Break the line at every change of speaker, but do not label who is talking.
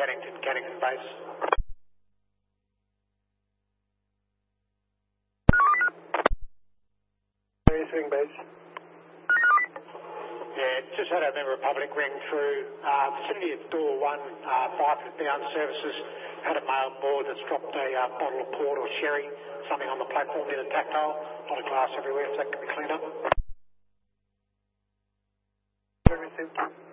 Cannington base.
Swing base.
Yeah, just had a member of public ring through vicinity of door 1, 5 down services, had a male board that's dropped a bottle of port or sherry, something on the platform near the tactile, a lot of glass everywhere, so that can be cleaned up.
Received.